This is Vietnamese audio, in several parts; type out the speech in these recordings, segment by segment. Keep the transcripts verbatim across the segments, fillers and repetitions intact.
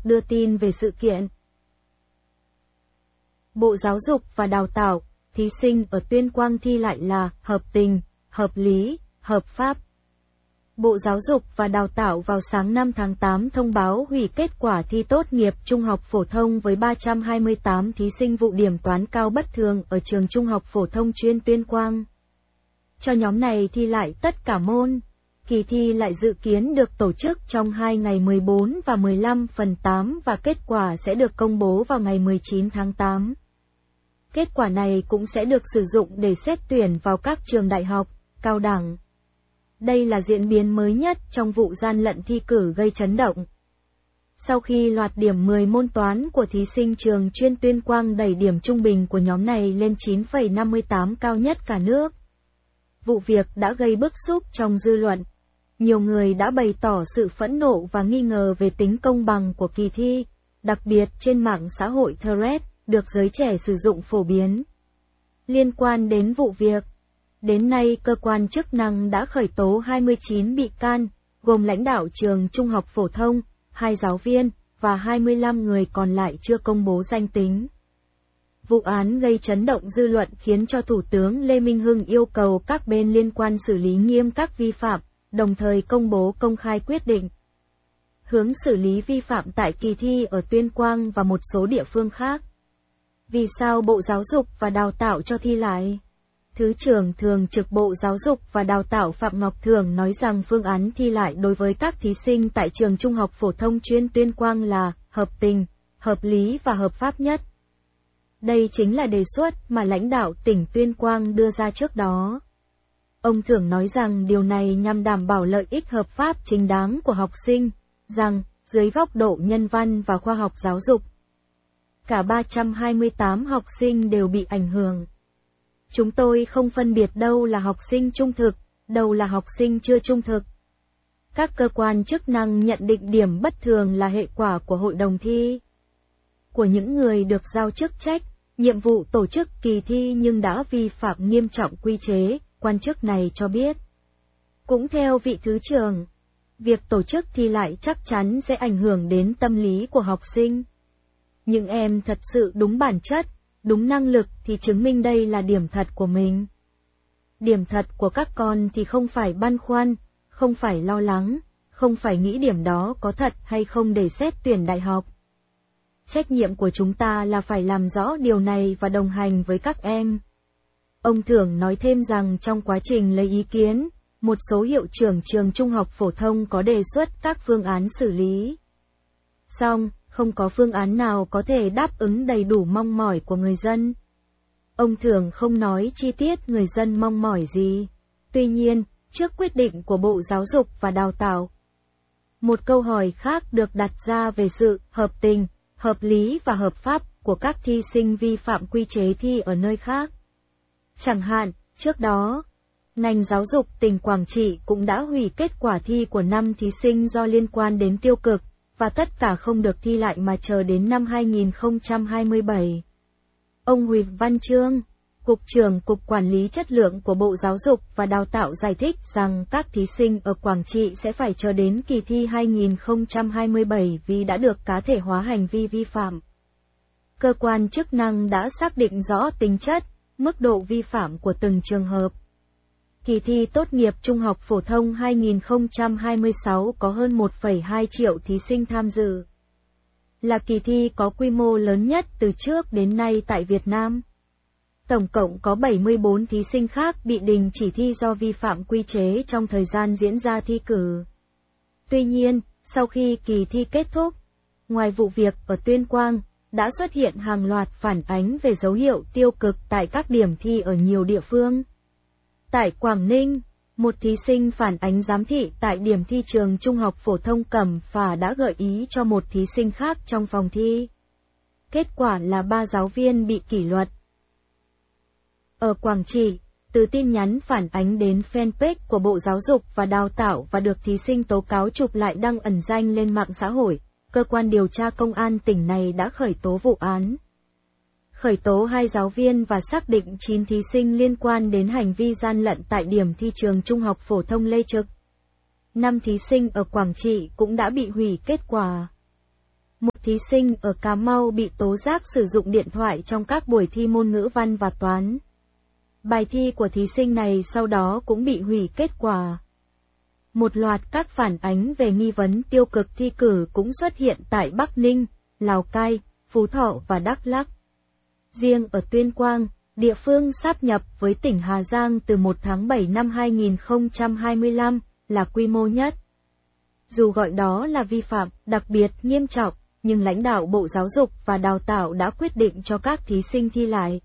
đưa tin về sự kiện. Bộ Giáo dục và Đào tạo, thí sinh ở Tuyên Quang thi lại là hợp tình, hợp lý, hợp pháp. Bộ Giáo dục và Đào tạo vào sáng năm tháng tám thông báo hủy kết quả thi tốt nghiệp trung học phổ thông với ba trăm hai mươi tám thí sinh vụ điểm toán cao bất thường ở trường Trung học phổ thông chuyên Tuyên Quang. Cho nhóm này thi lại tất cả môn. Kỳ thi lại dự kiến được tổ chức trong hai ngày mười bốn và mười lăm phần tám và kết quả sẽ được công bố vào ngày mười chín tháng tám. Kết quả này cũng sẽ được sử dụng để xét tuyển vào các trường đại học, cao đẳng. Đây là diễn biến mới nhất trong vụ gian lận thi cử gây chấn động. Sau khi loạt điểm mười môn toán của thí sinh trường chuyên Tuyên Quang đẩy điểm trung bình của nhóm này lên chín phẩy năm mươi tám cao nhất cả nước. Vụ việc đã gây bức xúc trong dư luận. Nhiều người đã bày tỏ sự phẫn nộ và nghi ngờ về tính công bằng của kỳ thi, đặc biệt trên mạng xã hội Threads, được giới trẻ sử dụng phổ biến. Liên quan đến vụ việc, đến nay cơ quan chức năng đã khởi tố hai mươi chín bị can, gồm lãnh đạo trường trung học phổ thông, hai giáo viên, và hai mươi lăm người còn lại chưa công bố danh tính. Vụ án gây chấn động dư luận khiến cho Thủ tướng Lê Minh Hưng yêu cầu các bên liên quan xử lý nghiêm các vi phạm, đồng thời công bố công khai quyết định hướng xử lý vi phạm tại kỳ thi ở Tuyên Quang và một số địa phương khác. Vì sao Bộ Giáo dục và Đào tạo cho thi lại? Thứ trưởng Thường trực Bộ Giáo dục và Đào tạo Phạm Ngọc Thưởng nói rằng phương án thi lại đối với các thí sinh tại trường Trung học phổ thông chuyên Tuyên Quang là hợp tình, hợp lý và hợp pháp nhất. Đây chính là đề xuất mà lãnh đạo tỉnh Tuyên Quang đưa ra trước đó. Ông Thưởng nói rằng điều này nhằm đảm bảo lợi ích hợp pháp chính đáng của học sinh, rằng, dưới góc độ nhân văn và khoa học giáo dục, cả ba trăm hai mươi tám học sinh đều bị ảnh hưởng. Chúng tôi không phân biệt đâu là học sinh trung thực, đâu là học sinh chưa trung thực. Các cơ quan chức năng nhận định điểm bất thường là hệ quả của hội đồng thi, của những người được giao chức trách, nhiệm vụ tổ chức kỳ thi nhưng đã vi phạm nghiêm trọng quy chế, quan chức này cho biết. Cũng theo vị Thứ trưởng, việc tổ chức thi lại chắc chắn sẽ ảnh hưởng đến tâm lý của học sinh. Những em thật sự đúng bản chất, đúng năng lực thì chứng minh đây là điểm thật của mình. Điểm thật của các con thì không phải băn khoăn, không phải lo lắng, không phải nghĩ điểm đó có thật hay không để xét tuyển đại học. Trách nhiệm của chúng ta là phải làm rõ điều này và đồng hành với các em. Ông Thưởng nói thêm rằng trong quá trình lấy ý kiến, một số hiệu trưởng trường trung học phổ thông có đề xuất các phương án xử lý. Song, không có phương án nào có thể đáp ứng đầy đủ mong mỏi của người dân. Ông Thưởng không nói chi tiết người dân mong mỏi gì. Tuy nhiên, trước quyết định của Bộ Giáo dục và Đào tạo, một câu hỏi khác được đặt ra về sự hợp tình, hợp lý và hợp pháp của các thi sinh vi phạm quy chế thi ở nơi khác. Chẳng hạn, trước đó, ngành giáo dục tỉnh Quảng Trị cũng đã hủy kết quả thi của năm thí sinh do liên quan đến tiêu cực, và tất cả không được thi lại mà chờ đến năm hai nghìn không trăm hai mươi bảy. Ông Huỳnh Văn Trương, Cục trưởng Cục Quản lý Chất lượng của Bộ Giáo dục và Đào tạo giải thích rằng các thí sinh ở Quảng Trị sẽ phải chờ đến kỳ thi hai nghìn không trăm hai mươi bảy vì đã được cá thể hóa hành vi vi phạm. Cơ quan chức năng đã xác định rõ tính chất, mức độ vi phạm của từng trường hợp. Kỳ thi tốt nghiệp trung học phổ thông hai nghìn không trăm hai mươi sáu có hơn một phẩy hai triệu thí sinh tham dự. Là kỳ thi có quy mô lớn nhất từ trước đến nay tại Việt Nam. Tổng cộng có bảy mươi bốn thí sinh khác bị đình chỉ thi do vi phạm quy chế trong thời gian diễn ra thi cử. Tuy nhiên, sau khi kỳ thi kết thúc, ngoài vụ việc ở Tuyên Quang, đã xuất hiện hàng loạt phản ánh về dấu hiệu tiêu cực tại các điểm thi ở nhiều địa phương. Tại Quảng Ninh, một thí sinh phản ánh giám thị tại điểm thi trường Trung học phổ thông Cẩm Phả đã gợi ý cho một thí sinh khác trong phòng thi. Kết quả là ba giáo viên bị kỷ luật. Ở Quảng Trị, từ tin nhắn phản ánh đến fanpage của Bộ Giáo dục và Đào tạo và được thí sinh tố cáo chụp lại đăng ẩn danh lên mạng xã hội, cơ quan điều tra công an tỉnh này đã khởi tố vụ án. Khởi tố hai giáo viên và xác định chín thí sinh liên quan đến hành vi gian lận tại điểm thi trường Trung học phổ thông Lê Trực. năm thí sinh ở Quảng Trị cũng đã bị hủy kết quả. Một thí sinh ở Cà Mau bị tố giác sử dụng điện thoại trong các buổi thi môn ngữ văn và toán. Bài thi của thí sinh này sau đó cũng bị hủy kết quả. Một loạt các phản ánh về nghi vấn tiêu cực thi cử cũng xuất hiện tại Bắc Ninh, Lào Cai, Phú Thọ và Đắk Lắk. Riêng ở Tuyên Quang, địa phương sáp nhập với tỉnh Hà Giang từ một tháng bảy năm hai nghìn không trăm hai mươi lăm, là quy mô nhất. Dù gọi đó là vi phạm đặc biệt nghiêm trọng, nhưng lãnh đạo Bộ Giáo dục và Đào tạo đã quyết định cho các thí sinh thi lại.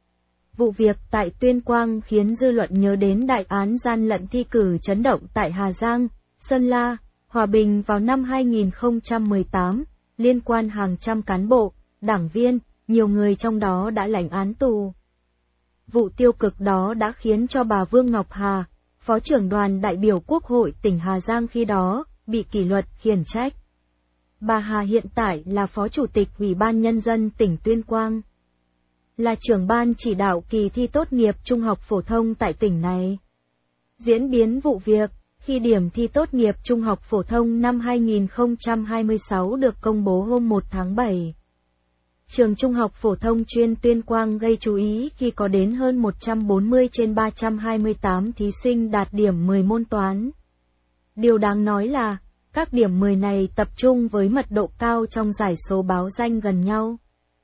Vụ việc tại Tuyên Quang khiến dư luận nhớ đến đại án gian lận thi cử chấn động tại Hà Giang, Sơn La, Hòa Bình vào năm hai nghìn không trăm mười tám, liên quan hàng trăm cán bộ, đảng viên, nhiều người trong đó đã lãnh án tù. Vụ tiêu cực đó đã khiến cho bà Vương Ngọc Hà, Phó trưởng đoàn đại biểu Quốc hội tỉnh Hà Giang khi đó, bị kỷ luật khiển trách. Bà Hà hiện tại là Phó Chủ tịch Ủy ban Nhân dân tỉnh Tuyên Quang, là trưởng ban chỉ đạo kỳ thi tốt nghiệp trung học phổ thông tại tỉnh này. Diễn biến vụ việc, khi điểm thi tốt nghiệp trung học phổ thông năm hai nghìn không trăm hai mươi sáu được công bố hôm một tháng bảy. Trường Trung học phổ thông chuyên Tuyên Quang gây chú ý khi có đến hơn một trăm bốn mươi trên ba trăm hai mươi tám thí sinh đạt điểm mười môn toán. Điều đáng nói là, các điểm mười này tập trung với mật độ cao trong giải số báo danh gần nhau.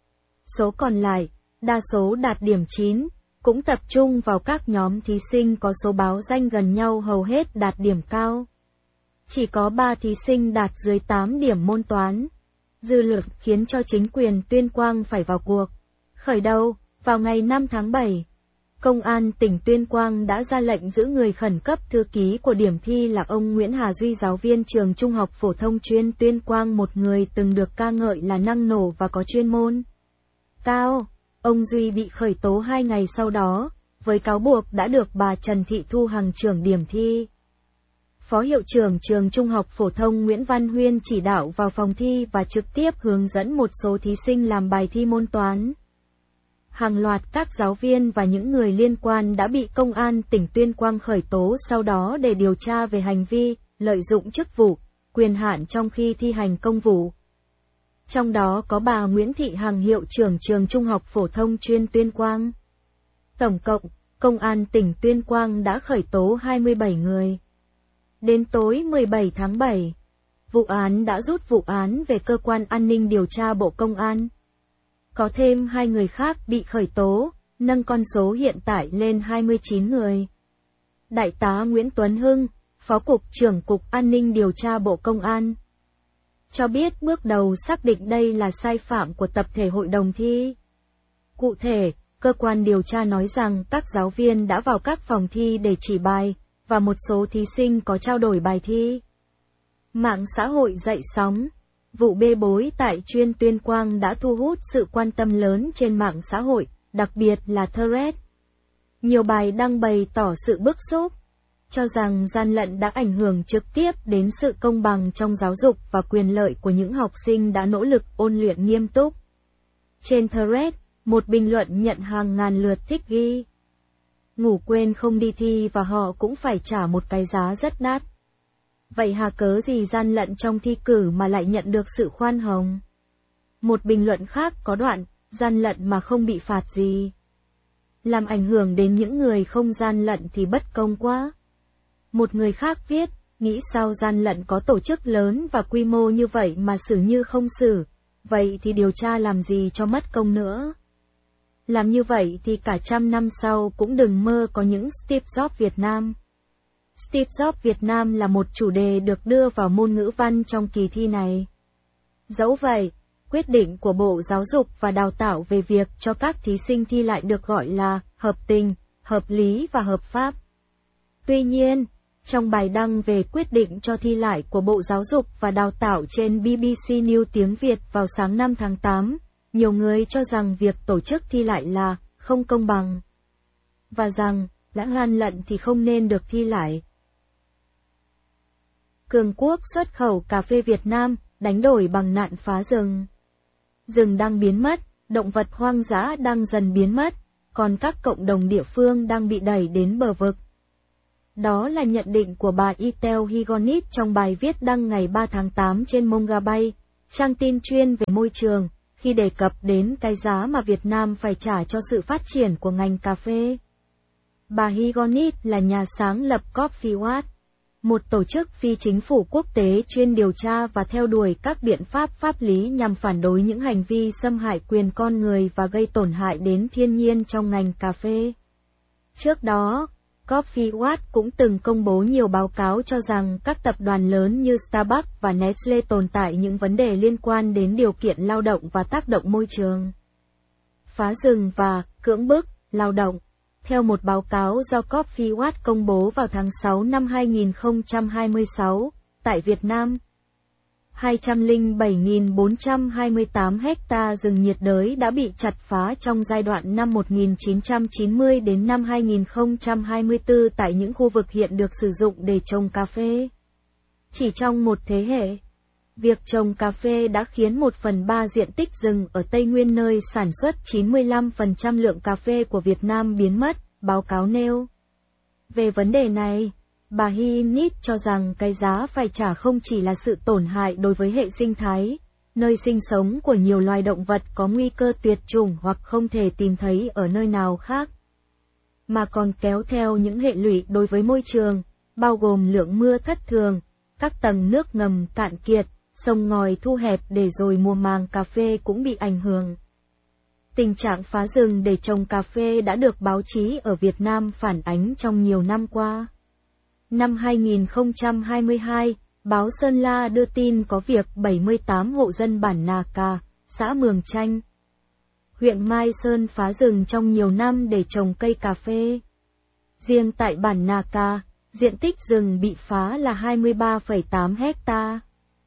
Số còn lại, đa số đạt điểm chín, cũng tập trung vào các nhóm thí sinh có số báo danh gần nhau hầu hết đạt điểm cao. Chỉ có ba thí sinh đạt dưới tám điểm môn toán. Dư luận khiến cho chính quyền Tuyên Quang phải vào cuộc. Khởi đầu, vào ngày năm tháng bảy, Công an tỉnh Tuyên Quang đã ra lệnh giữ người khẩn cấp thư ký của điểm thi là ông Nguyễn Hà Duy, giáo viên trường Trung học phổ thông chuyên Tuyên Quang, một người từng được ca ngợi là năng nổ và có chuyên môn cao. Ông Duy bị khởi tố hai ngày sau đó, với cáo buộc đã được bà Trần Thị Thu Hằng, trưởng điểm thi, Phó hiệu trưởng trường Trung học phổ thông Nguyễn Văn Huyên chỉ đạo vào phòng thi và trực tiếp hướng dẫn một số thí sinh làm bài thi môn toán. Hàng loạt các giáo viên và những người liên quan đã bị Công an tỉnh Tuyên Quang khởi tố sau đó để điều tra về hành vi lợi dụng chức vụ, quyền hạn trong khi thi hành công vụ. Trong đó có bà Nguyễn Thị Hằng, hiệu trưởng trường Trung học phổ thông chuyên Tuyên Quang. Tổng cộng, Công an tỉnh Tuyên Quang đã khởi tố hai mươi bảy người. Đến tối mười bảy tháng bảy, vụ án đã rút vụ án về Cơ quan An ninh Điều tra Bộ Công an. Có thêm hai người khác bị khởi tố, nâng con số hiện tại lên hai mươi chín người. Đại tá Nguyễn Tuấn Hưng, Phó Cục trưởng Cục An ninh Điều tra Bộ Công an, cho biết bước đầu xác định đây là sai phạm của tập thể hội đồng thi. Cụ thể, cơ quan điều tra nói rằng các giáo viên đã vào các phòng thi để chỉ bài, và một số thí sinh có trao đổi bài thi. Mạng xã hội dậy sóng. Vụ bê bối tại chuyên Tuyên Quang đã thu hút sự quan tâm lớn trên mạng xã hội, đặc biệt là Threads. Nhiều bài đăng bày tỏ sự bức xúc, cho rằng gian lận đã ảnh hưởng trực tiếp đến sự công bằng trong giáo dục và quyền lợi của những học sinh đã nỗ lực ôn luyện nghiêm túc. Trên Threads, một bình luận nhận hàng ngàn lượt thích ghi: ngủ quên không đi thi và họ cũng phải trả một cái giá rất đắt. Vậy hà cớ gì gian lận trong thi cử mà lại nhận được sự khoan hồng? Một bình luận khác có đoạn: gian lận mà không bị phạt gì, làm ảnh hưởng đến những người không gian lận thì bất công quá. Một người khác viết: nghĩ sao gian lận có tổ chức lớn và quy mô như vậy mà xử như không xử, vậy thì điều tra làm gì cho mất công nữa. Làm như vậy thì cả trăm năm sau cũng đừng mơ có những Steve Jobs Việt Nam. Steve Jobs Việt Nam là một chủ đề được đưa vào môn ngữ văn trong kỳ thi này. Dẫu vậy, quyết định của Bộ Giáo dục và Đào tạo về việc cho các thí sinh thi lại được gọi là hợp tình, hợp lý và hợp pháp. Tuy nhiên, trong bài đăng về quyết định cho thi lại của Bộ Giáo dục và Đào tạo trên bê bê xê News tiếng Việt vào sáng năm tháng tám, nhiều người cho rằng việc tổ chức thi lại là không công bằng, và rằng đã gian lận thì không nên được thi lại. Cường Quốc xuất khẩu cà phê Việt Nam, đánh đổi bằng nạn phá rừng. Rừng đang biến mất, động vật hoang dã đang dần biến mất, còn các cộng đồng địa phương đang bị đẩy đến bờ vực. Đó là nhận định của bà Ethel Higonit trong bài viết đăng ngày ba tháng tám trên Mongabay, trang tin chuyên về môi trường, khi đề cập đến cái giá mà Việt Nam phải trả cho sự phát triển của ngành cà phê. Bà Higonit là nhà sáng lập Coffee Watch, một tổ chức phi chính phủ quốc tế chuyên điều tra và theo đuổi các biện pháp pháp lý nhằm phản đối những hành vi xâm hại quyền con người và gây tổn hại đến thiên nhiên trong ngành cà phê. Trước đó, Coffee Watch cũng từng công bố nhiều báo cáo cho rằng các tập đoàn lớn như Starbucks và Nestle tồn tại những vấn đề liên quan đến điều kiện lao động và tác động môi trường. Phá rừng và cưỡng bức lao động. Theo một báo cáo do Coffee Watch công bố vào tháng sáu năm hai nghìn không trăm hai mươi sáu, tại Việt Nam, hai trăm lẻ bảy nghìn bốn trăm hai mươi tám hecta rừng nhiệt đới đã bị chặt phá trong giai đoạn năm một nghìn chín trăm chín mươi đến năm hai nghìn không trăm hai mươi tư tại những khu vực hiện được sử dụng để trồng cà phê. Chỉ trong một thế hệ, việc trồng cà phê đã khiến một phần ba diện tích rừng ở Tây Nguyên nơi sản xuất chín mươi lăm phần trăm lượng cà phê của Việt Nam biến mất, báo cáo nêu. Về vấn đề này, bà Higonit cho rằng cái giá phải trả không chỉ là sự tổn hại đối với hệ sinh thái, nơi sinh sống của nhiều loài động vật có nguy cơ tuyệt chủng hoặc không thể tìm thấy ở nơi nào khác, mà còn kéo theo những hệ lụy đối với môi trường, bao gồm lượng mưa thất thường, các tầng nước ngầm cạn kiệt, sông ngòi thu hẹp để rồi mùa màng cà phê cũng bị ảnh hưởng. Tình trạng phá rừng để trồng cà phê đã được báo chí ở Việt Nam phản ánh trong nhiều năm qua. Năm hai nghìn không trăm hai mươi hai, báo Sơn La đưa tin có việc bảy mươi tám hộ dân bản Nà Cà, xã Mường Chanh, huyện Mai Sơn phá rừng trong nhiều năm để trồng cây cà phê. Riêng tại bản Nà Cà, diện tích rừng bị phá là hai mươi ba phẩy tám hecta.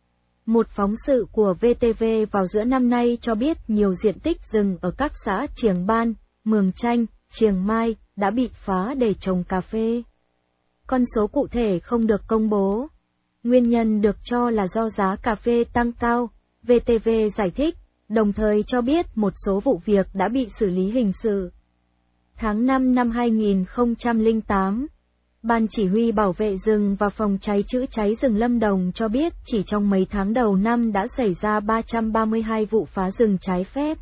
Một phóng sự của vê tê vê vào giữa năm nay cho biết nhiều diện tích rừng ở các xã Triềng Ban, Mường Chanh, Triềng Mai đã bị phá để trồng cà phê. Con số cụ thể không được công bố. Nguyên nhân được cho là do giá cà phê tăng cao, vê tê vê giải thích, đồng thời cho biết một số vụ việc đã bị xử lý hình sự. Tháng năm năm hai nghìn không trăm lẻ tám, Ban Chỉ huy Bảo vệ rừng và Phòng cháy chữa cháy rừng Lâm Đồng cho biết chỉ trong mấy tháng đầu năm đã xảy ra ba trăm ba mươi hai vụ phá rừng trái phép.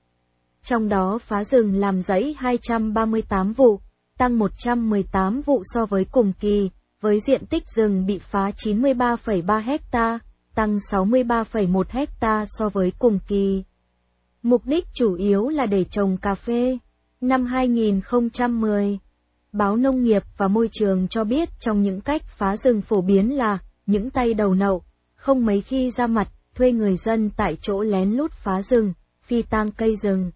Trong đó phá rừng làm rẫy hai trăm ba mươi tám vụ, tăng một trăm mười tám vụ so với cùng kỳ, với diện tích rừng bị phá chín mươi ba phẩy ba hecta, tăng sáu mươi ba phẩy một hecta so với cùng kỳ. Mục đích chủ yếu là để trồng cà phê. Năm hai nghìn không trăm mười, Báo Nông nghiệp và Môi trường cho biết trong những cách phá rừng phổ biến là những tay đầu nậu, không mấy khi ra mặt, thuê người dân tại chỗ lén lút phá rừng, phi tang cây rừng,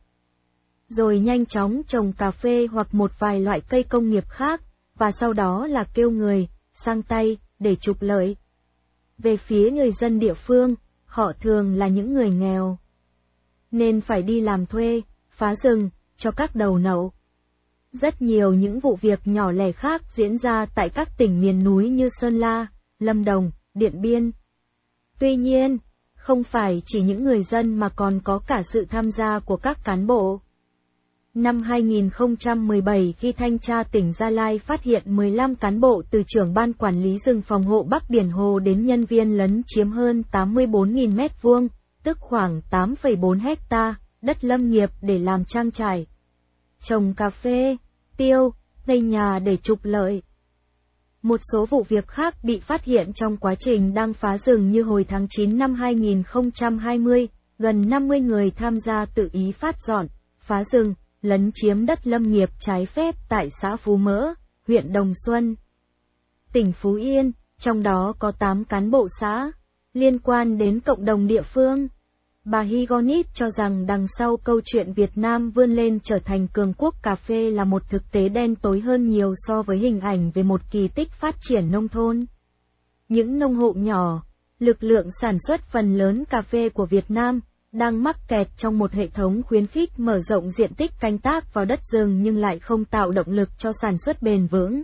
rồi nhanh chóng trồng cà phê hoặc một vài loại cây công nghiệp khác, và sau đó là kêu người, sang tay, để trục lợi. Về phía người dân địa phương, họ thường là những người nghèo, nên phải đi làm thuê, phá rừng, cho các đầu nậu. Rất nhiều những vụ việc nhỏ lẻ khác diễn ra tại các tỉnh miền núi như Sơn La, Lâm Đồng, Điện Biên. Tuy nhiên, không phải chỉ những người dân mà còn có cả sự tham gia của các cán bộ. Năm hai nghìn không trăm mười bảy, khi thanh tra tỉnh Gia Lai phát hiện mười lăm cán bộ từ trưởng ban quản lý rừng phòng hộ Bắc Biển Hồ đến nhân viên lấn chiếm hơn tám mươi bốn nghìn mét vuông, tức khoảng tám phẩy bốn hecta, đất lâm nghiệp để làm trang trại, trồng cà phê, tiêu, xây nhà để trục lợi. Một số vụ việc khác bị phát hiện trong quá trình đang phá rừng như hồi tháng chín năm hai nghìn không trăm hai mươi, gần năm mươi người tham gia tự ý phát dọn, phá rừng, lấn chiếm đất lâm nghiệp trái phép tại xã Phú Mỡ, huyện Đồng Xuân, tỉnh Phú Yên, trong đó có tám cán bộ xã liên quan đến cộng đồng địa phương. Bà Higonit cho rằng đằng sau câu chuyện Việt Nam vươn lên trở thành cường quốc cà phê là một thực tế đen tối hơn nhiều so với hình ảnh về một kỳ tích phát triển nông thôn. Những nông hộ nhỏ, lực lượng sản xuất phần lớn cà phê của Việt Nam, đang mắc kẹt trong một hệ thống khuyến khích mở rộng diện tích canh tác vào đất rừng nhưng lại không tạo động lực cho sản xuất bền vững.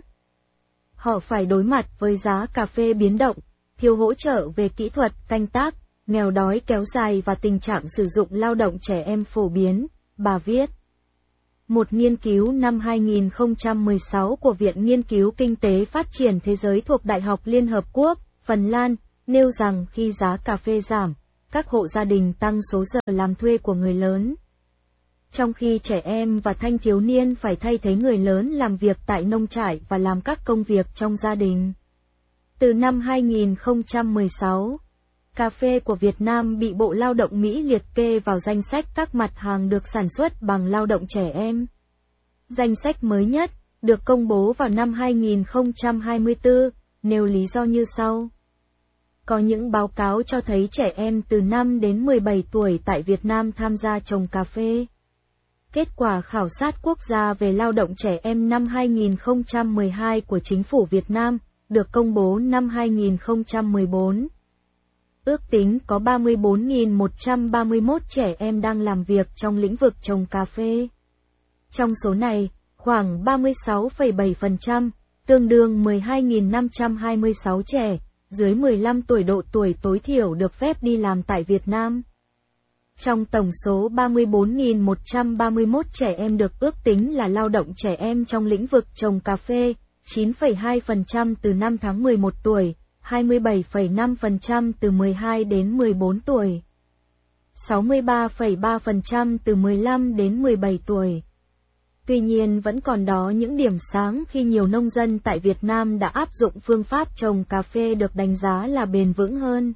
Họ phải đối mặt với giá cà phê biến động, thiếu hỗ trợ về kỹ thuật canh tác, nghèo đói kéo dài và tình trạng sử dụng lao động trẻ em phổ biến, bà viết. Một nghiên cứu năm hai nghìn không trăm mười sáu của Viện Nghiên cứu Kinh tế Phát triển Thế giới thuộc Đại học Liên Hợp Quốc, Phần Lan, nêu rằng khi giá cà phê giảm, các hộ gia đình tăng số giờ làm thuê của người lớn. Trong khi trẻ em và thanh thiếu niên phải thay thế người lớn làm việc tại nông trại và làm các công việc trong gia đình. Từ năm hai nghìn không trăm mười sáu, cà phê của Việt Nam bị Bộ Lao động Mỹ liệt kê vào danh sách các mặt hàng được sản xuất bằng lao động trẻ em. Danh sách mới nhất, được công bố vào năm hai nghìn không trăm hai mươi tư, nêu lý do như sau. Có những báo cáo cho thấy trẻ em từ năm đến mười bảy tuổi tại Việt Nam tham gia trồng cà phê. Kết quả khảo sát quốc gia về lao động trẻ em năm hai nghìn không trăm mười hai của Chính phủ Việt Nam, được công bố năm hai nghìn không trăm mười bốn. Ước tính có ba mươi bốn nghìn một trăm ba mươi mốt trẻ em đang làm việc trong lĩnh vực trồng cà phê. Trong số này, khoảng ba mươi sáu phẩy bảy phần trăm, tương đương mười hai nghìn năm trăm hai mươi sáu trẻ, dưới mười lăm tuổi độ tuổi tối thiểu được phép đi làm tại Việt Nam. Trong tổng số ba mươi bốn nghìn một trăm ba mươi mốt trẻ em được ước tính là lao động trẻ em trong lĩnh vực trồng cà phê, chín phẩy hai phần trăm từ năm tháng mười một tuổi, hai mươi bảy phẩy năm phần trăm từ mười hai đến mười bốn tuổi, sáu mươi ba phẩy ba phần trăm từ mười lăm đến mười bảy tuổi. Tuy nhiên vẫn còn đó những điểm sáng khi nhiều nông dân tại Việt Nam đã áp dụng phương pháp trồng cà phê được đánh giá là bền vững hơn.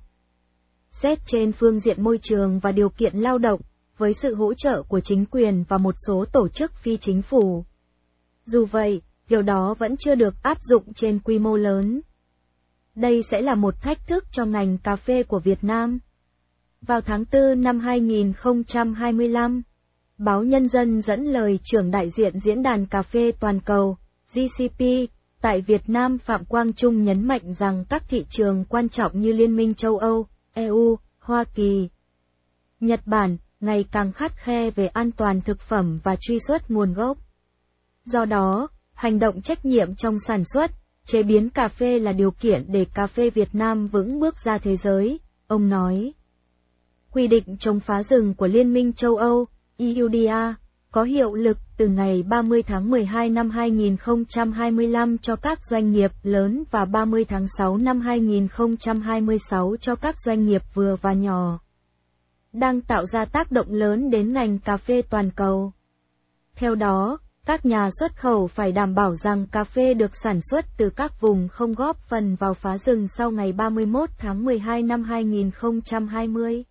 Xét trên phương diện môi trường và điều kiện lao động, với sự hỗ trợ của chính quyền và một số tổ chức phi chính phủ. Dù vậy, điều đó vẫn chưa được áp dụng trên quy mô lớn. Đây sẽ là một thách thức cho ngành cà phê của Việt Nam. Vào tháng tư năm hai nghìn không trăm hai mươi lăm, Báo Nhân dân dẫn lời trưởng đại diện Diễn đàn Cà phê Toàn cầu, G C P, tại Việt Nam Phạm Quang Trung nhấn mạnh rằng các thị trường quan trọng như Liên minh châu Âu, E U, Hoa Kỳ, Nhật Bản, ngày càng khắt khe về an toàn thực phẩm và truy xuất nguồn gốc. Do đó, hành động trách nhiệm trong sản xuất, chế biến cà phê là điều kiện để cà phê Việt Nam vững bước ra thế giới, ông nói. Quy định chống phá rừng của Liên minh châu Âu, E U D A, có hiệu lực từ ngày ba mươi tháng mười hai năm hai nghìn không trăm hai mươi lăm cho các doanh nghiệp lớn và ba mươi tháng sáu năm hai nghìn không trăm hai mươi sáu cho các doanh nghiệp vừa và nhỏ, đang tạo ra tác động lớn đến ngành cà phê toàn cầu. Theo đó, các nhà xuất khẩu phải đảm bảo rằng cà phê được sản xuất từ các vùng không góp phần vào phá rừng sau ngày ba mươi mốt tháng mười hai năm hai nghìn không trăm hai mươi.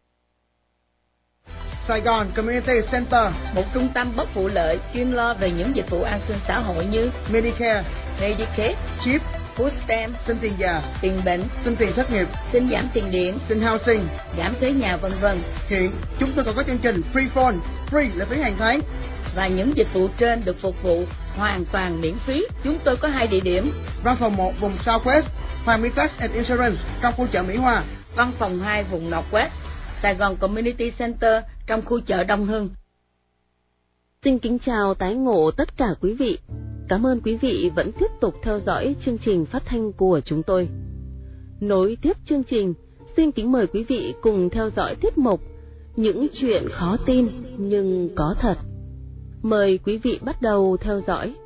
Sài Gòn Community Center, một trung tâm bất vụ lợi chuyên lo về những dịch vụ an sinh xã hội như Medicare, Medicaid, Chip, Food Stamp, xin tiền già, tiền bệnh, xin tiền thất nghiệp, xin giảm tiền điện, xin housing, giảm thuế nhà vân vân. Hiện chúng tôi còn có chương trình Free Phone, free là phí hàng tháng. Và những dịch vụ trên được phục vụ hoàn toàn miễn phí. Chúng tôi có hai địa điểm. Văn phòng một vùng Southwest, Hoàng Mỹ Tax and Insurance trong khu chợ Mỹ Hòa. Văn phòng hai vùng Northwest, Sài Gòn Community Center trong khu chợ Đông Hưng. Xin kính chào tái ngộ tất cả quý vị. Cảm ơn quý vị vẫn tiếp tục theo dõi chương trình phát thanh của chúng tôi. Nối tiếp chương trình, xin kính mời quý vị cùng theo dõi tiết mục Những chuyện khó tin nhưng có thật. Mời quý vị bắt đầu theo dõi.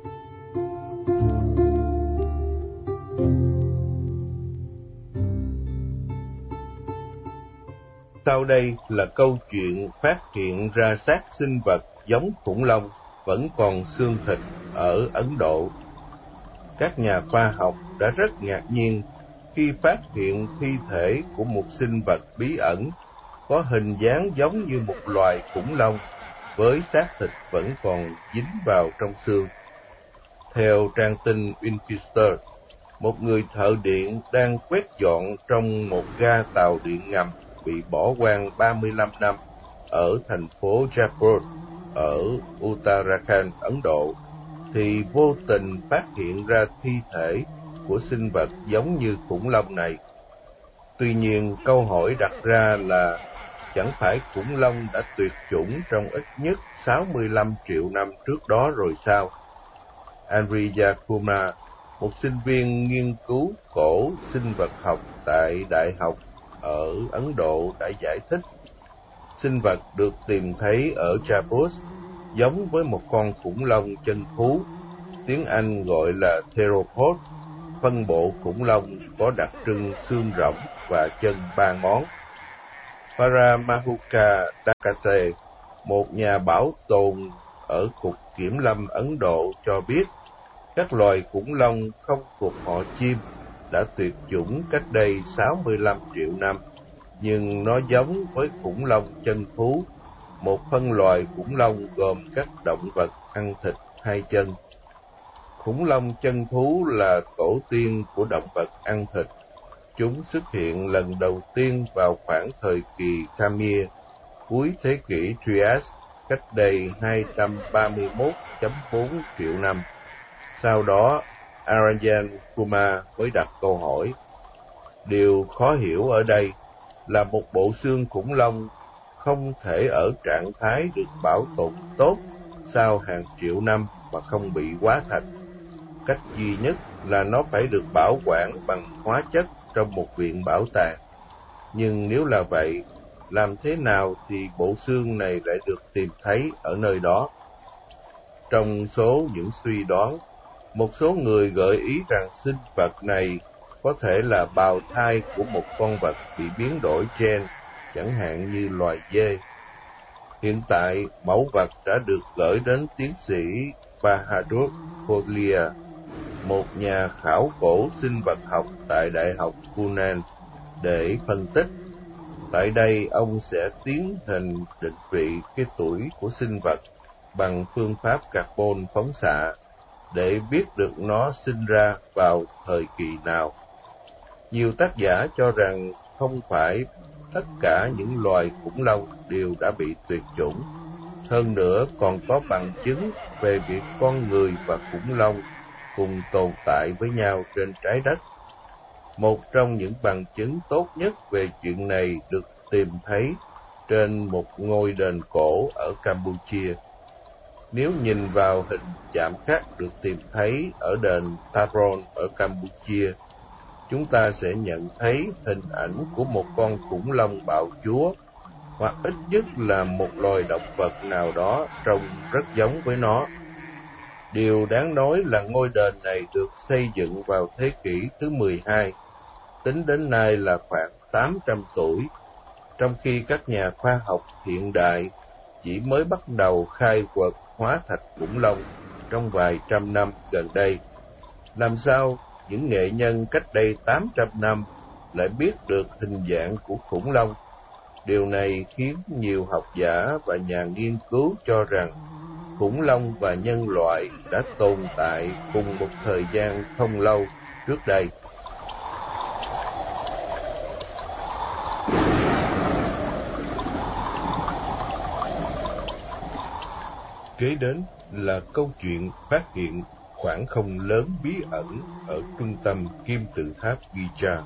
Sau đây là câu chuyện phát hiện ra xác sinh vật giống khủng long vẫn còn xương thịt ở Ấn Độ. Các nhà khoa học đã rất ngạc nhiên khi phát hiện thi thể của một sinh vật bí ẩn có hình dáng giống như một loài khủng long với xác thịt vẫn còn dính vào trong xương. Theo trang tin Winchester, một người thợ điện đang quét dọn trong một ga tàu điện ngầm bị bỏ hoang ba mươi lăm năm ở thành phố Jaipur ở Uttarakhand, Ấn Độ, thì vô tình phát hiện ra thi thể của sinh vật giống như khủng long này. Tuy nhiên, câu hỏi đặt ra là chẳng phải khủng long đã tuyệt chủng trong ít nhất sáu mươi lăm triệu năm trước đó rồi sao? Andriya Kumar, một sinh viên nghiên cứu cổ sinh vật học tại Đại học ở Ấn Độ đã giải thích, sinh vật được tìm thấy ở Jaipur giống với một con khủng long chân thú, tiếng Anh gọi là theropod, phân bộ khủng long có đặc trưng xương rỗng và chân ba ngón. Paramahuka Dakate, một nhà bảo tồn ở Cục Kiểm lâm Ấn Độ cho biết, các loài khủng long không thuộc họ chim đã tuyệt chủng cách đây sáu mươi lăm triệu năm, nhưng nó giống với khủng long chân thú, một phân loài khủng long gồm các động vật ăn thịt hai chân. Khủng long chân thú là tổ tiên của động vật ăn thịt. Chúng xuất hiện lần đầu tiên vào khoảng thời kỳ Khmer, cuối thế kỷ Trias, cách đây hai trăm ba mươi mốt phẩy bốn triệu năm. Sau đó, Arayan Kumar mới đặt câu hỏi. Điều khó hiểu ở đây là một bộ xương khủng long không thể ở trạng thái được bảo tồn tốt sau hàng triệu năm mà không bị hóa thạch. Cách duy nhất là nó phải được bảo quản bằng hóa chất trong một viện bảo tàng. Nhưng nếu là vậy, làm thế nào thì bộ xương này lại được tìm thấy ở nơi đó? Trong số những suy đoán, một số người gợi ý rằng sinh vật này có thể là bào thai của một con vật bị biến đổi gen, chẳng hạn như loài dê. Hiện tại, mẫu vật đã được gửi đến tiến sĩ Bahadur Kolia, một nhà khảo cổ sinh vật học tại Đại học Pune, để phân tích. Tại đây, ông sẽ tiến hành định vị cái tuổi của sinh vật bằng phương pháp carbon phóng xạ để biết được nó sinh ra vào thời kỳ nào. Nhiều tác giả cho rằng không phải tất cả những loài khủng long đều đã bị tuyệt chủng. Hơn nữa còn có bằng chứng về việc con người và khủng long cùng tồn tại với nhau trên trái đất. Một trong những bằng chứng tốt nhất về chuyện này được tìm thấy trên một ngôi đền cổ ở Campuchia. Nếu nhìn vào hình chạm khắc được tìm thấy ở đền Taron ở Campuchia, chúng ta sẽ nhận thấy hình ảnh của một con khủng long bạo chúa, hoặc ít nhất là một loài động vật nào đó trông rất giống với nó. Điều đáng nói là ngôi đền này được xây dựng vào thế kỷ thứ mười hai, tính đến nay là khoảng tám trăm tuổi, trong khi các nhà khoa học hiện đại chỉ mới bắt đầu khai quật hóa thạch khủng long trong vài trăm năm gần đây. Làm sao những nghệ nhân cách đây tám trăm năm lại biết được hình dạng của khủng long? Điều này khiến nhiều học giả và nhà nghiên cứu cho rằng khủng long và nhân loại đã tồn tại cùng một thời gian không lâu trước đây. Kế đến là câu chuyện phát hiện khoảng không lớn bí ẩn ở trung tâm kim tự tháp Giza.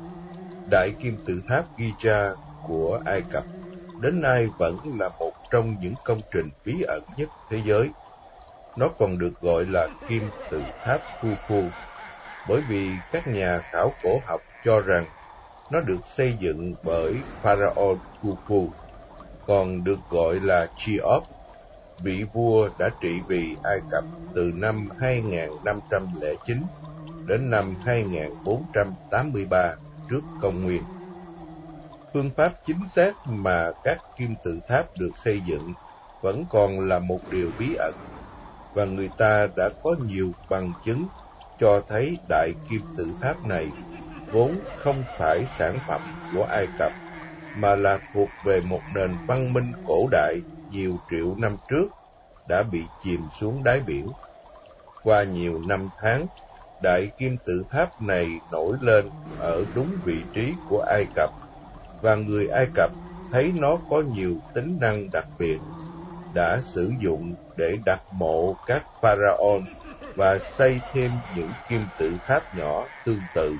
Đại kim tự tháp Giza của Ai Cập đến nay vẫn là một trong những công trình bí ẩn nhất thế giới. Nó còn được gọi là kim tự tháp Khufu, bởi vì các nhà khảo cổ học cho rằng nó được xây dựng bởi Pharaoh Khufu, còn được gọi là Cheops, vị vua đã trị vì Ai Cập từ năm hai nghìn năm trăm lẻ chín đến năm hai nghìn bốn trăm tám mươi ba trước công nguyên. Phương pháp chính xác mà các kim tự tháp được xây dựng vẫn còn là một điều bí ẩn, và người ta đã có nhiều bằng chứng cho thấy đại kim tự tháp này vốn không phải sản phẩm của Ai Cập, mà là thuộc về một nền văn minh cổ đại nhiều triệu năm trước đã bị chìm xuống đáy biển. Qua nhiều năm tháng, đại kim tự tháp này nổi lên ở đúng vị trí của Ai Cập, và người Ai Cập thấy nó có nhiều tính năng đặc biệt, đã sử dụng để đặt mộ các pharaoh và xây thêm những kim tự tháp nhỏ tương tự.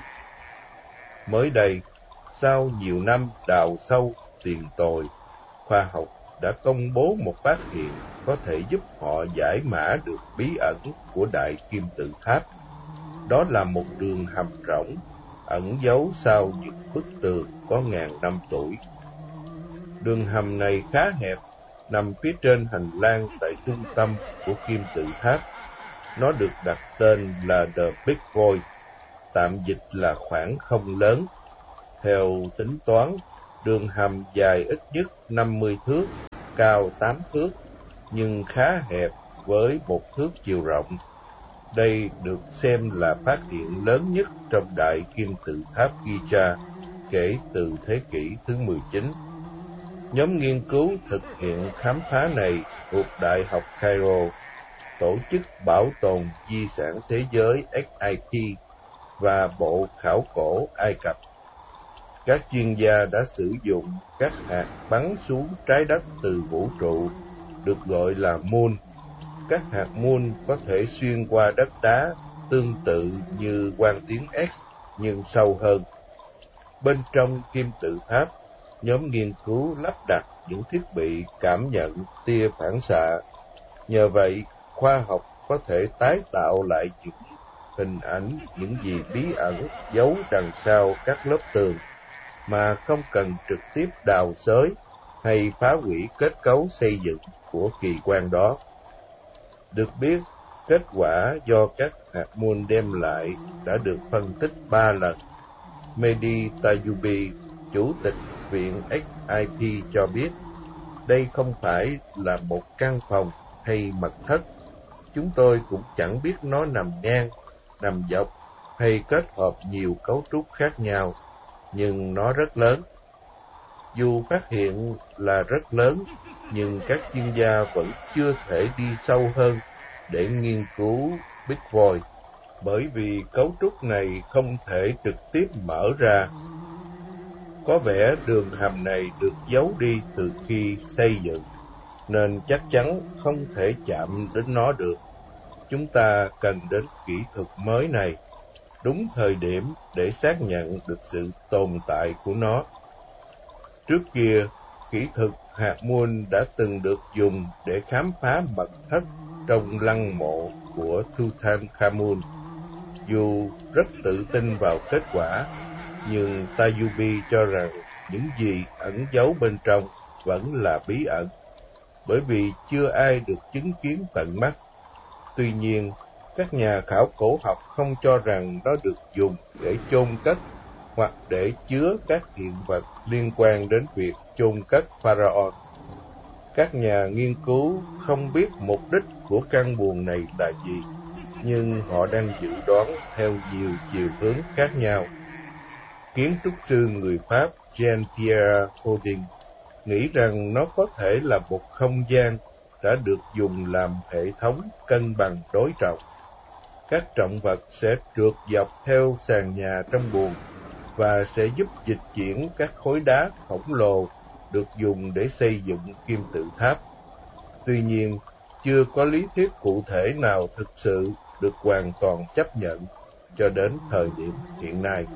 Mới đây, sau nhiều năm đào sâu tìm tòi, khoa học đã công bố một phát hiện có thể giúp họ giải mã được bí ẩn của đại kim tự tháp. Đó là một đường hầm rỗng ẩn giấu sau những bức tường có ngàn năm tuổi. Đường hầm này khá hẹp, nằm phía trên hành lang tại trung tâm của kim tự tháp. Nó được đặt tên là The Big Void, tạm dịch là khoảng không lớn. Theo tính toán, Đường hầm dài ít nhất năm mươi thước, cao tám thước, nhưng khá hẹp với một thước chiều rộng. Đây được xem là phát hiện lớn nhất trong Đại Kim Tự Tháp Giza kể từ thế kỷ thứ mười chín. Nhóm nghiên cứu thực hiện khám phá này thuộc Đại học Cairo, Tổ chức Bảo tồn Di sản Thế giới ích i pê và Bộ Khảo cổ Ai Cập. Các chuyên gia đã sử dụng các hạt bắn xuống trái đất từ vũ trụ, được gọi là moon. Các hạt moon có thể xuyên qua đất đá tương tự như quang tuyến X nhưng sâu hơn. Bên trong kim tự tháp, nhóm nghiên cứu lắp đặt những thiết bị cảm nhận tia phản xạ. Nhờ vậy, khoa học có thể tái tạo lại những hình ảnh, những gì bí ẩn giấu đằng sau các lớp tường, mà không cần trực tiếp đào xới hay phá hủy kết cấu xây dựng của kỳ quan đó. Được biết, kết quả do các hạt môn đem lại đã được phân tích ba lần. Mehdi Tayoubi, Chủ tịch Viện ích i pê cho biết, đây không phải là một căn phòng hay mật thất. Chúng tôi cũng chẳng biết nó nằm ngang, nằm dọc hay kết hợp nhiều cấu trúc khác nhau, nhưng nó rất lớn. Dù phát hiện là rất lớn, nhưng các chuyên gia vẫn chưa thể đi sâu hơn để nghiên cứu Big Void, bởi vì cấu trúc này không thể trực tiếp mở ra. Có vẻ đường hầm này được giấu đi từ khi xây dựng, nên chắc chắn không thể chạm đến nó được. Chúng ta cần đến kỹ thuật mới này, đúng thời điểm để xác nhận được sự tồn tại của nó. Trước kia, kỹ thuật hạt môn đã từng được dùng để khám phá mật thất trong lăng mộ của Tutankhamun. Dù rất tự tin vào kết quả, nhưng Tayoubi cho rằng những gì ẩn giấu bên trong vẫn là bí ẩn, bởi vì chưa ai được chứng kiến tận mắt. Tuy nhiên, các nhà khảo cổ học không cho rằng nó được dùng để chôn cất hoặc để chứa các hiện vật liên quan đến việc chôn cất Pharaoh. Các nhà nghiên cứu không biết mục đích của căn buồng này là gì, nhưng họ đang dự đoán theo nhiều chiều hướng khác nhau. Kiến trúc sư người Pháp Jean-Pierre Houdin nghĩ rằng nó có thể là một không gian đã được dùng làm hệ thống cân bằng đối trọng. Các trọng vật sẽ trượt dọc theo sàn nhà trong buồng và sẽ giúp dịch chuyển các khối đá khổng lồ được dùng để xây dựng kim tự tháp. Tuy nhiên, chưa có lý thuyết cụ thể nào thực sự được hoàn toàn chấp nhận cho đến thời điểm hiện nay.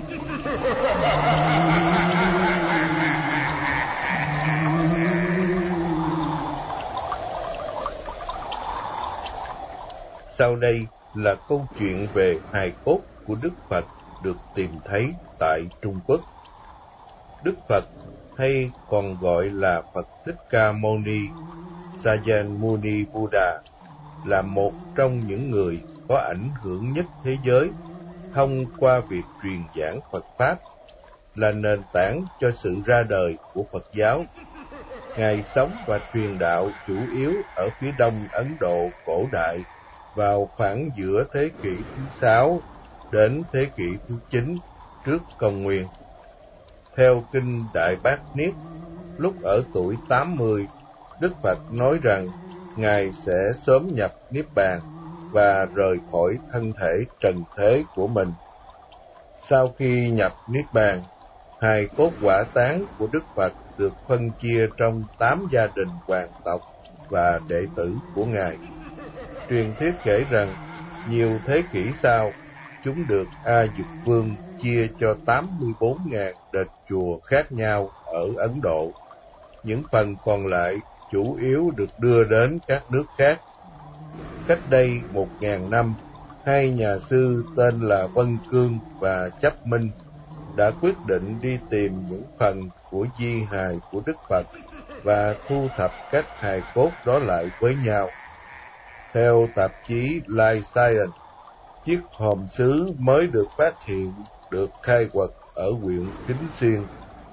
Sau đây là câu chuyện về hài cốt của Đức Phật được tìm thấy tại Trung Quốc. Đức Phật, hay còn gọi là Phật Thích Ca Mâu Ni, Sakyamuni Muni Buddha, là một trong những người có ảnh hưởng nhất thế giới thông qua việc truyền giảng Phật Pháp, là nền tảng cho sự ra đời của Phật giáo. Ngài sống và truyền đạo chủ yếu ở phía đông Ấn Độ cổ đại vào khoảng giữa thế kỷ thứ sáu đến thế kỷ thứ chín trước công nguyên. Theo kinh Đại Bát Niết, lúc ở tuổi tám mươi, Đức Phật nói rằng Ngài sẽ sớm nhập Niết Bàn và rời khỏi thân thể trần thế của mình. Sau khi nhập Niết Bàn, hài cốt hỏa táng của Đức Phật được phân chia trong tám gia đình hoàng tộc và đệ tử của Ngài. Truyền thuyết kể rằng, nhiều thế kỷ sau, chúng được A Dục Vương chia cho tám mươi bốn nghìn đền chùa khác nhau ở Ấn Độ. Những phần còn lại chủ yếu được đưa đến các nước khác. Cách đây một ngàn năm, hai nhà sư tên là Vân Cương và Chấp Minh đã quyết định đi tìm những phần của di hài của Đức Phật và thu thập các hài cốt đó lại với nhau. Theo tạp chí Life Science, chiếc hòm sứ mới được phát hiện được khai quật ở huyện Kính Xuyên.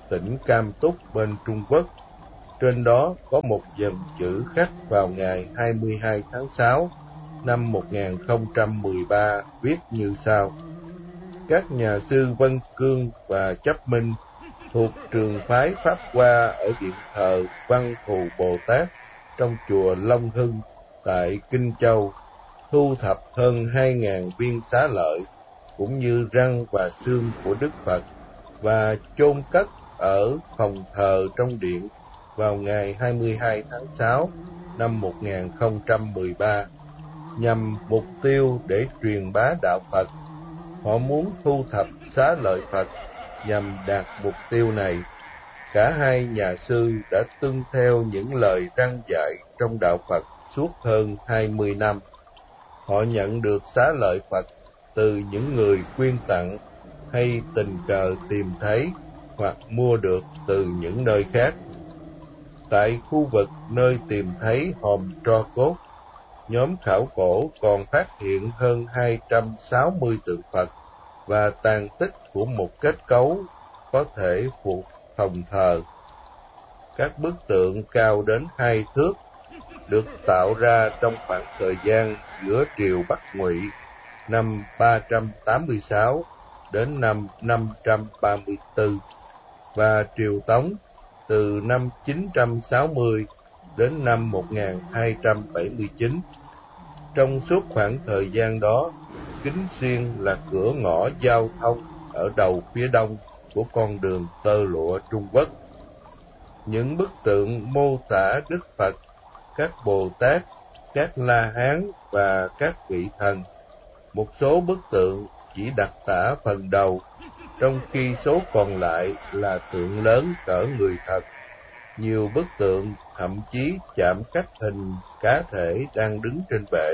tỉnh Cam Túc bên Trung Quốc. Trên đó có một dòng chữ khắc vào ngày hai mươi hai tháng sáu năm một nghìn không trăm mười ba viết như sau: các nhà sư Vân Cương và Chấp Minh thuộc trường phái Pháp Hoa ở điện thờ Văn Thù Bồ Tát trong chùa Long Hưng tại Kinh Châu thu thập hơn hai nghìn viên xá lợi cũng như răng và xương của Đức Phật và chôn cất ở phòng thờ trong điện vào ngày hai mươi hai tháng sáu năm một nghìn không trăm mười ba nhằm mục tiêu để truyền bá đạo Phật. Họ muốn thu thập xá lợi Phật nhằm đạt mục tiêu này. Cả hai nhà sư đã tuân theo những lời răn dạy trong đạo Phật suốt hơn hai mươi năm. Họ nhận được xá lợi Phật từ những người quyên tặng hay tình cờ tìm thấy hoặc mua được từ những nơi khác. Tại khu vực nơi tìm thấy hòm tro cốt, nhóm khảo cổ còn phát hiện hơn hai trăm sáu mươi tượng Phật và tàn tích của một kết cấu có thể phục phòng thờ. Các bức tượng cao đến hai thước được tạo ra trong khoảng thời gian giữa triều Bắc Ngụy năm ba trăm tám mươi sáu đến năm năm trăm ba mươi tư và triều Tống từ năm chín trăm sáu mươi đến năm một nghìn hai trăm bảy mươi chín. Trong suốt khoảng thời gian đó, Kính Xuyên là cửa ngõ giao thông ở đầu phía đông của con đường tơ lụa Trung Quốc. Những bức tượng mô tả Đức Phật, các Bồ Tát, các La Hán và các vị thần. Một số bức tượng chỉ đặc tả phần đầu, trong khi số còn lại là tượng lớn cỡ người thật. Nhiều bức tượng thậm chí chạm khắc hình cá thể đang đứng trên bệ.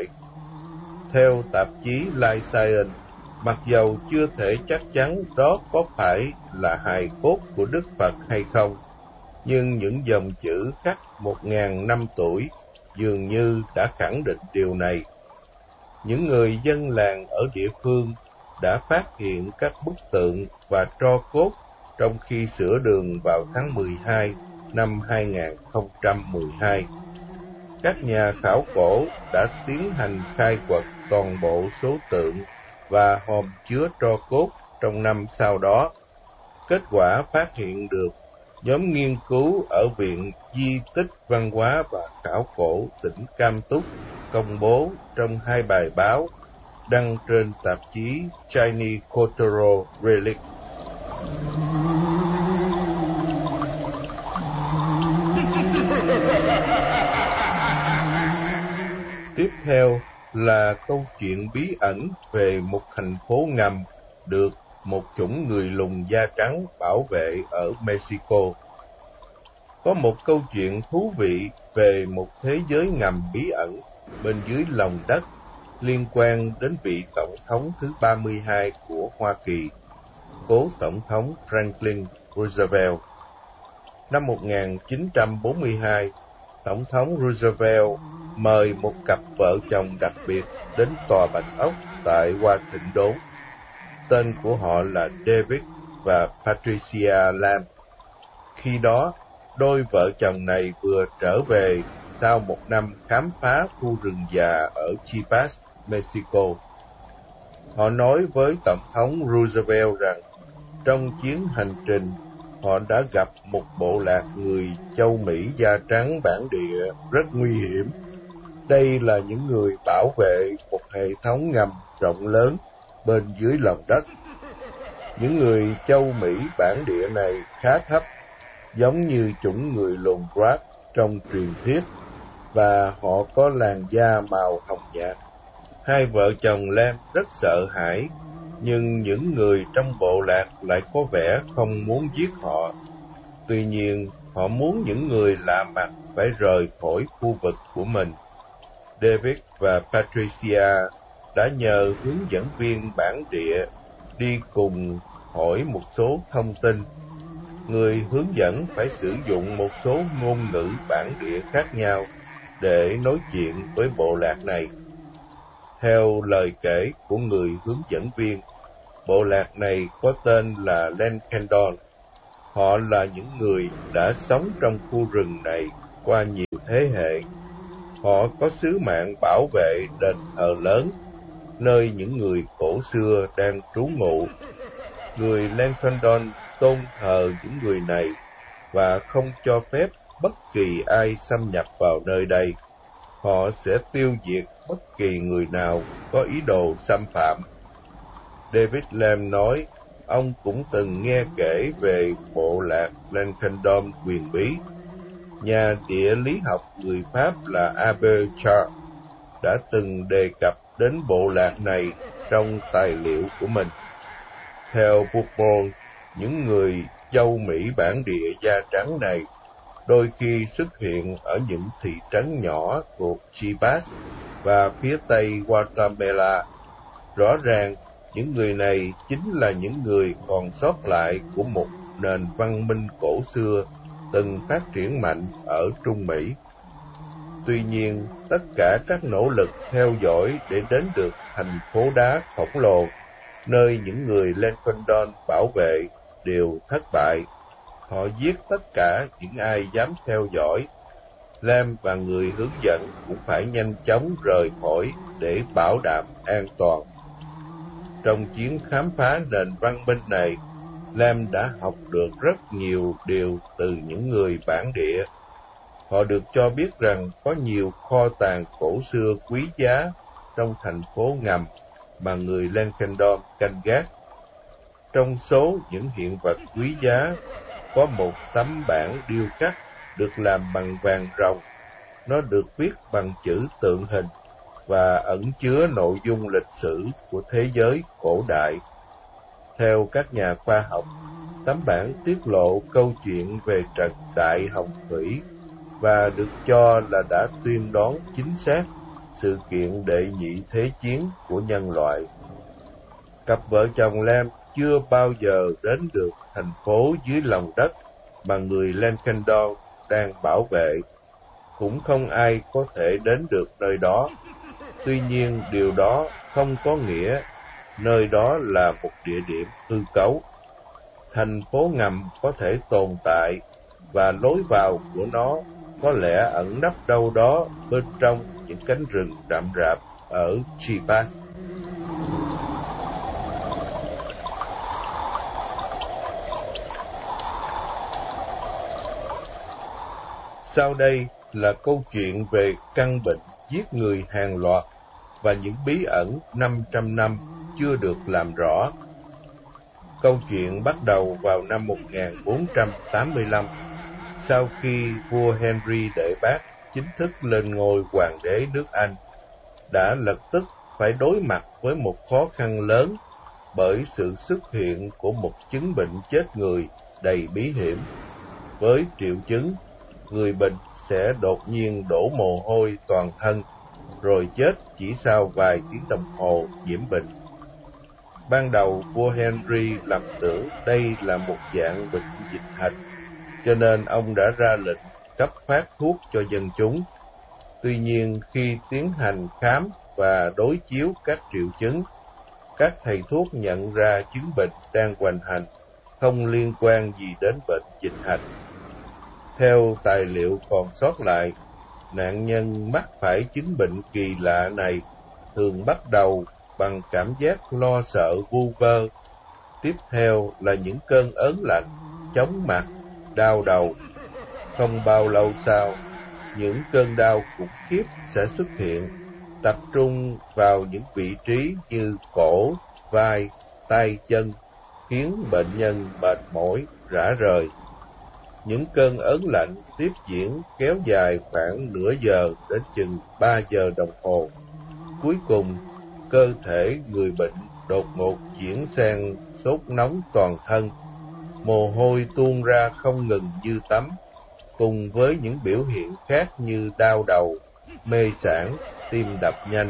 Theo tạp chí Life Science, mặc dầu chưa thể chắc chắn đó có phải là hài cốt của Đức Phật hay không, nhưng những dòng chữ khắc một nghìn năm tuổi dường như đã khẳng định điều này. Những người dân làng ở địa phương đã phát hiện các bức tượng và tro cốt trong khi sửa đường vào tháng mười hai năm hai nghìn không trăm mười hai. Các nhà khảo cổ đã tiến hành khai quật toàn bộ số tượng và hòm chứa tro cốt trong năm sau đó. Kết quả phát hiện được nhóm nghiên cứu ở Viện Di tích Văn hóa và Khảo cổ tỉnh Cam Túc công bố trong hai bài báo đăng trên tạp chí Chinese Cultural Relic. Tiếp theo là câu chuyện bí ẩn về một thành phố ngầm được một chủng người lùn da trắng bảo vệ ở Mexico. Có một câu chuyện thú vị về một thế giới ngầm bí ẩn bên dưới lòng đất liên quan đến vị tổng thống thứ ba mươi hai của Hoa Kỳ, cố tổng thống Franklin Roosevelt. Năm một nghìn chín trăm bốn mươi hai, Tổng thống Roosevelt mời một cặp vợ chồng đặc biệt đến tòa Bạch Ốc tại Washington. Tên của họ là David và Patricia Lam. Khi đó, đôi vợ chồng này vừa trở về sau một năm khám phá khu rừng già ở Chiapas, Mexico. Họ nói với Tổng thống Roosevelt rằng trong chuyến hành trình họ đã gặp một bộ lạc người châu Mỹ da trắng bản địa rất nguy hiểm. Đây là những người bảo vệ một hệ thống ngầm rộng lớn bên dưới lòng đất. Những người châu Mỹ bản địa này khá thấp, giống như chủng người lùn Black trong truyền thuyết, và họ có làn da màu hồng nhạt. Hai vợ chồng Lam rất sợ hãi, nhưng những người trong bộ lạc lại có vẻ không muốn giết họ. Tuy nhiên, họ muốn những người lạ mặt phải rời khỏi khu vực của mình. David và Patricia đã nhờ hướng dẫn viên bản địa đi cùng hỏi một số thông tin. Người hướng dẫn phải sử dụng một số ngôn ngữ bản địa khác nhau để nói chuyện với bộ lạc này. Theo lời kể của người hướng dẫn viên, bộ lạc này có tên là Lenkendon. Họ là những người đã sống trong khu rừng này qua nhiều thế hệ. Họ có sứ mạng bảo vệ đền thờ lớn, nơi những người cổ xưa đang trú ngụ. Người Llanfandon tôn thờ những người này và không cho phép bất kỳ ai xâm nhập vào nơi đây. Họ sẽ tiêu diệt bất kỳ người nào có ý đồ xâm phạm. David Lamb nói, ông cũng từng nghe kể về bộ lạc Llanfandon huyền bí. Nhà địa lý học người Pháp là Albert Charles đã từng đề cập đến bộ lạc này trong tài liệu của mình. Theo Buffon, những người châu Mỹ bản địa da trắng này đôi khi xuất hiện ở những thị trấn nhỏ thuộc Chivas và phía tây Guatemala. Rõ ràng, những người này chính là những người còn sót lại của một nền văn minh cổ xưa từng phát triển mạnh ở Trung Mỹ. Tuy nhiên, tất cả các nỗ lực theo dõi để đến được thành phố đá khổng lồ, nơi những người Llanfandon bảo vệ, đều thất bại. Họ giết tất cả những ai dám theo dõi. Lam và người hướng dẫn cũng phải nhanh chóng rời khỏi để bảo đảm an toàn. Trong chuyến khám phá nền văn minh này, Lam đã học được rất nhiều điều từ những người bản địa. Họ được cho biết rằng có nhiều kho tàng cổ xưa quý giá trong thành phố ngầm mà người Llanfandon canh gác. Trong số những hiện vật quý giá, có một tấm bảng điêu khắc được làm bằng vàng ròng. Nó được viết bằng chữ tượng hình và ẩn chứa nội dung lịch sử của thế giới cổ đại. Theo các nhà khoa học, tấm bảng tiết lộ câu chuyện về trận Đại Hồng Thủy và được cho là đã tuyên đoán chính xác sự kiện đệ nhị thế chiến của nhân loại. Cặp vợ chồng Lam chưa bao giờ đến được thành phố dưới lòng đất mà người Llanfandon đang bảo vệ. Cũng không ai có thể đến được nơi đó. Tuy nhiên, điều đó không có nghĩa nơi đó là một địa điểm hư cấu. Thành phố ngầm có thể tồn tại và lối vào của nó có lẽ ẩn nấp đâu đó bên trong những cánh rừng rậm rạp ở Chivas. Sau đây là câu chuyện về căn bệnh giết người hàng loạt và những bí ẩn năm trăm năm chưa được làm rõ. Câu chuyện bắt đầu vào năm một nghìn bốn trăm tám mươi lăm, sau khi vua Henry đệ Bát chính thức lên ngôi hoàng đế nước Anh, đã lập tức phải đối mặt với một khó khăn lớn bởi sự xuất hiện của một chứng bệnh chết người đầy bí hiểm. Với triệu chứng, người bệnh sẽ đột nhiên đổ mồ hôi toàn thân, rồi chết chỉ sau vài tiếng đồng hồ nhiễm bệnh. Ban đầu, vua Henry lầm tưởng đây là một dạng bệnh dịch hạch, cho nên ông đã ra lệnh cấp phát thuốc cho dân chúng. Tuy nhiên, khi tiến hành khám và đối chiếu các triệu chứng, các thầy thuốc nhận ra chứng bệnh đang hoành hành không liên quan gì đến bệnh dịch hạch. Theo tài liệu còn sót lại, nạn nhân mắc phải chứng bệnh kỳ lạ này thường bắt đầu bằng cảm giác lo sợ vu vơ. Tiếp theo là những cơn ớn lạnh, chóng mặt, đau đầu. Không bao lâu sau, những cơn đau khủng khiếp sẽ xuất hiện, tập trung vào những vị trí như cổ, vai, tay, chân, khiến bệnh nhân mệt mỏi, rã rời. Những cơn ớn lạnh tiếp diễn kéo dài khoảng nửa giờ đến chừng ba giờ đồng hồ. Cuối cùng, cơ thể người bệnh đột ngột chuyển sang sốt nóng toàn thân, mồ hôi tuôn ra không ngừng như tắm, cùng với những biểu hiện khác như đau đầu, mê sảng, tim đập nhanh.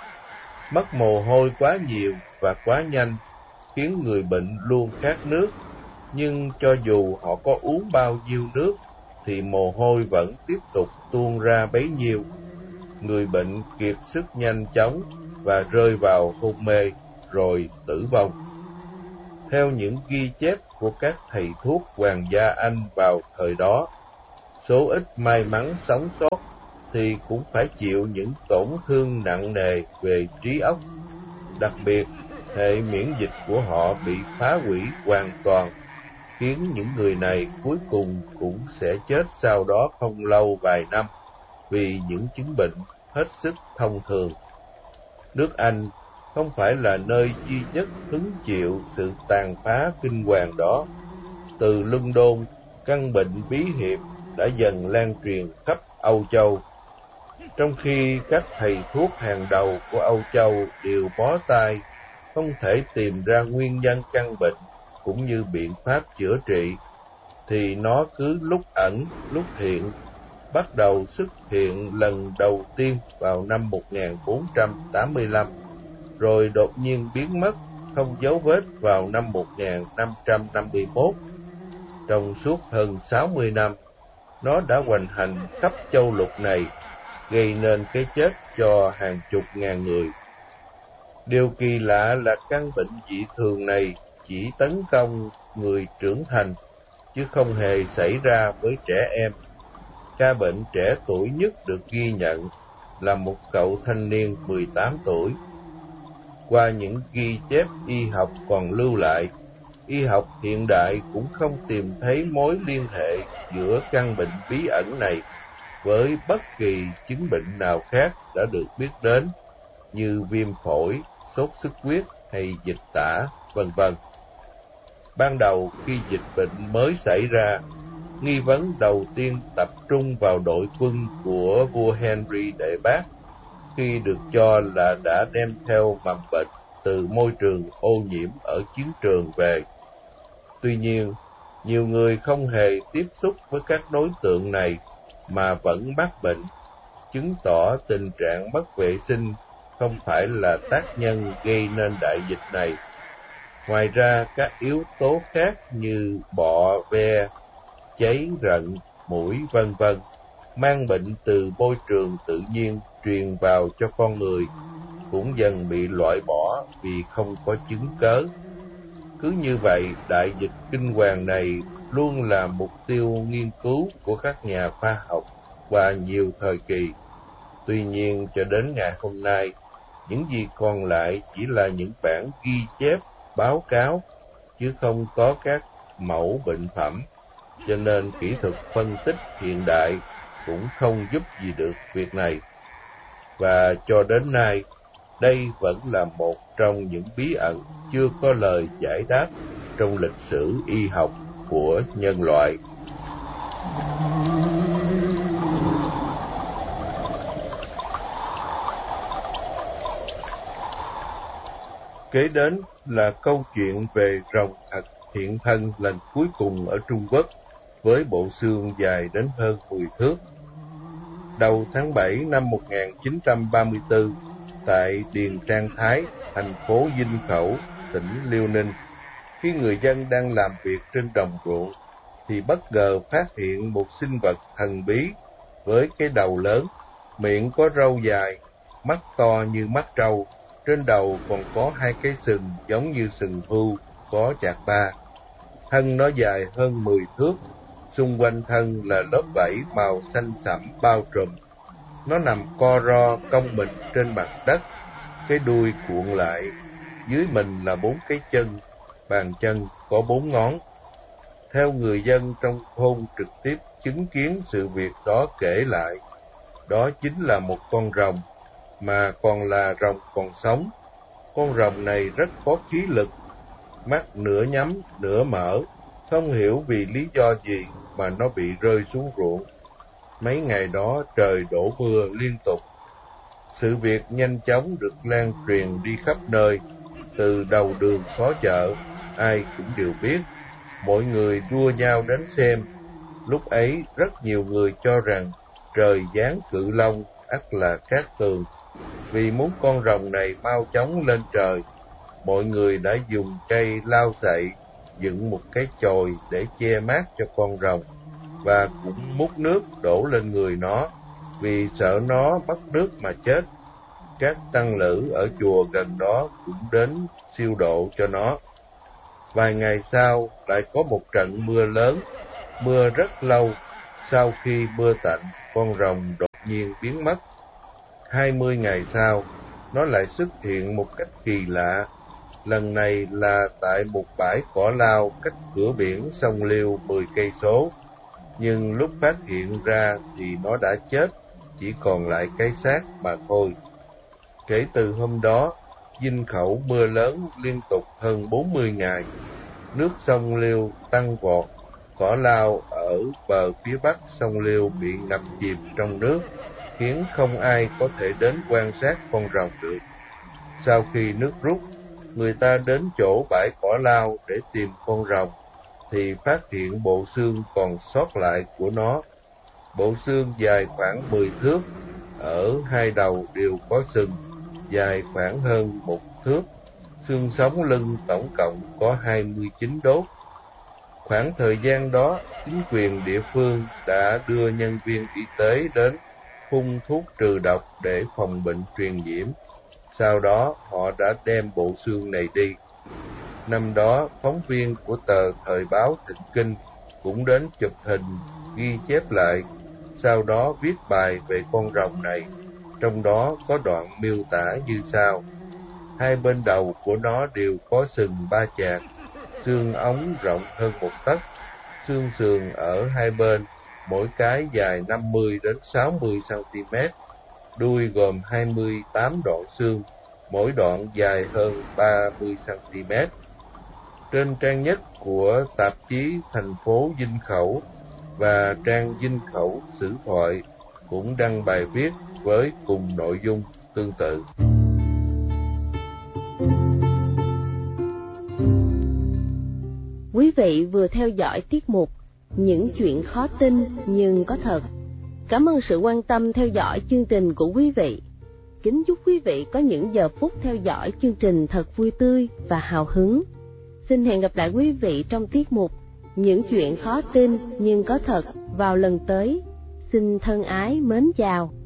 Mất mồ hôi quá nhiều và quá nhanh khiến người bệnh luôn khát nước, nhưng cho dù họ có uống bao nhiêu nước thì mồ hôi vẫn tiếp tục tuôn ra bấy nhiêu. Người bệnh kiệt sức nhanh chóng và rơi vào hôn mê rồi tử vong. Theo những ghi chép của các thầy thuốc hoàng gia Anh vào thời đó. Số ít may mắn sống sót thì cũng phải chịu những tổn thương nặng nề về trí óc. Đặc biệt, hệ miễn dịch của họ bị phá hủy hoàn toàn, khiến những người này cuối cùng cũng sẽ chết sau đó không lâu vài năm vì những chứng bệnh hết sức thông thường. Nước Anh không phải là nơi duy nhất hứng chịu sự tàn phá kinh hoàng đó. Từ London, căn bệnh bí hiểm đã dần lan truyền khắp Âu Châu. Trong khi các thầy thuốc hàng đầu của Âu Châu đều bó tay, không thể tìm ra nguyên nhân căn bệnh cũng như biện pháp chữa trị, thì nó cứ lúc ẩn, lúc hiện, bắt đầu xuất hiện lần đầu tiên vào năm một nghìn bốn trăm tám mươi lăm, rồi đột nhiên biến mất không dấu vết vào năm một nghìn năm trăm năm mươi mốt. Trong suốt hơn sáu mươi năm, nó đã hoành hành khắp châu lục này, gây nên cái chết cho hàng chục ngàn người. Điều kỳ lạ là căn bệnh dị thường này chỉ tấn công người trưởng thành, chứ không hề xảy ra với trẻ em. Ca bệnh trẻ tuổi nhất được ghi nhận là một cậu thanh niên mười tám tuổi. Qua những ghi chép y học còn lưu lại, y học hiện đại cũng không tìm thấy mối liên hệ giữa căn bệnh bí ẩn này với bất kỳ chứng bệnh nào khác đã được biết đến, như viêm phổi, sốt xuất huyết hay dịch tả, vân vân. Ban đầu khi dịch bệnh mới xảy ra, nghi vấn đầu tiên tập trung vào đội quân của vua Henry Đệ Bát, khi được cho là đã đem theo mầm bệnh từ môi trường ô nhiễm ở chiến trường về. Tuy nhiên, nhiều người không hề tiếp xúc với các đối tượng này mà vẫn mắc bệnh, chứng tỏ tình trạng mất vệ sinh không phải là tác nhân gây nên đại dịch này. Ngoài ra, các yếu tố khác như bọ, ve, cháy, rận, muỗi, vân vân mang bệnh từ môi trường tự nhiên truyền vào cho con người cũng dần bị loại bỏ vì không có chứng cớ. Cứ như vậy, đại dịch kinh hoàng này luôn là mục tiêu nghiên cứu của các nhà khoa học qua nhiều thời kỳ. Tuy nhiên, cho đến ngày hôm nay, những gì còn lại chỉ là những bản ghi chép, báo cáo, chứ không có các mẫu bệnh phẩm, cho nên kỹ thuật phân tích hiện đại cũng không giúp gì được việc này. Và cho đến nay, đây vẫn là một trong những bí ẩn chưa có lời giải đáp trong lịch sử y học của nhân loại. Kế đến là câu chuyện về rồng thật hiện thân lần cuối cùng ở Trung Quốc, với bộ xương dài đến hơn mười thước. Đầu tháng bảy năm một nghìn chín trăm ba mươi tư, tại Điền Trang Thái, thành phố Dinh Khẩu, tỉnh Liêu Ninh, khi người dân đang làm việc trên đồng ruộng, thì bất ngờ phát hiện một sinh vật thần bí với cái đầu lớn, miệng có râu dài, mắt to như mắt trâu, trên đầu còn có hai cái sừng giống như sừng hươu có chạc ba. Thân nó dài hơn mười thước, xung quanh thân là lớp vảy màu xanh sẫm bao trùm. Nó nằm co ro cong mình trên mặt đất, cái đuôi cuộn lại, dưới mình là bốn cái chân, bàn chân có bốn ngón. Theo người dân trong thôn trực tiếp chứng kiến sự việc đó kể lại, đó chính là một con rồng, mà còn là rồng còn sống. Con rồng này rất có khí lực, mắt nửa nhắm nửa mở, không hiểu vì lý do gì mà nó bị rơi xuống ruộng. Mấy ngày đó trời đổ mưa liên tục. Sự việc nhanh chóng được lan truyền đi khắp nơi, từ đầu đường xó chợ, ai cũng đều biết. Mọi người đua nhau đến xem. Lúc ấy rất nhiều người cho rằng trời giáng cự long ắt là Cát Tường. Vì muốn con rồng này mau chóng lên trời, mọi người đã dùng cây lao sậy dựng một cái chòi để che mát cho con rồng, và cũng múc nước đổ lên người nó, vì sợ nó mất nước mà chết. Các tăng lữ ở chùa gần đó cũng đến siêu độ cho nó. Vài ngày sau lại có một trận mưa lớn, mưa rất lâu. Sau khi mưa tạnh, con rồng đột nhiên biến mất. Hai mươi ngày sau, nó lại xuất hiện một cách kỳ lạ. Lần này là tại một bãi cỏ lau cách cửa biển sông Liêu mười cây số. Nhưng lúc phát hiện ra thì nó đã chết, chỉ còn lại cái xác mà thôi. Kể từ hôm đó, Dinh Khẩu mưa lớn liên tục hơn bốn mươi ngày. Nước sông Liêu tăng vọt, cỏ lau ở bờ phía bắc sông Liêu bị ngập chìm trong nước, khiến không ai có thể đến quan sát con rồng được. Sau khi nước rút, người ta đến chỗ bãi cỏ lau để tìm con rồng, thì phát hiện bộ xương còn sót lại của nó. Bộ xương dài khoảng mười thước, ở hai đầu đều có sừng, dài khoảng hơn một thước. Xương sống lưng tổng cộng có hai mươi chín đốt. Khoảng thời gian đó, chính quyền địa phương đã đưa nhân viên y tế đến phun thuốc trừ độc để phòng bệnh truyền nhiễm. Sau đó, họ đã đem bộ xương này đi. Năm đó, phóng viên của tờ Thời báo Thịnh Kinh cũng đến chụp hình, ghi chép lại, sau đó viết bài về con rồng này. Trong đó có đoạn miêu tả như sau: hai bên đầu của nó đều có sừng ba chạc, xương ống rộng hơn một tấc, xương sườn ở hai bên, mỗi cái dài năm mươi đến sáu mươi xăng ti mét, đuôi gồm hai mươi tám đoạn xương, mỗi đoạn dài hơn ba mươi xăng ti mét. Trên trang nhất của tạp chí thành phố Dinh Khẩu và trang Dinh Khẩu Sử Thoại cũng đăng bài viết với cùng nội dung tương tự. Quý vị vừa theo dõi tiết mục Những chuyện khó tin nhưng có thật. Cảm ơn sự quan tâm theo dõi chương trình của quý vị. Kính chúc quý vị có những giờ phút theo dõi chương trình thật vui tươi và hào hứng. Xin hẹn gặp lại quý vị trong tiết mục Những chuyện khó tin nhưng có thật vào lần tới. Xin thân ái mến chào.